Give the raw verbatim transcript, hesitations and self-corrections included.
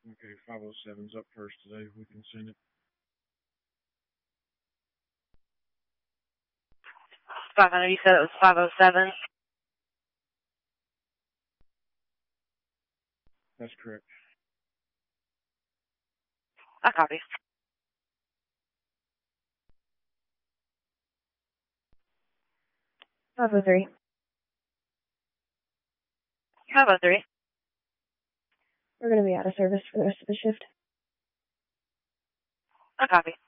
Okay, five oh seven's up first today. We can send it. five hundred, you said it was five oh seven? That's correct. I copy. five oh three. five oh three. We're going to be out of service for the rest of the shift. I copy.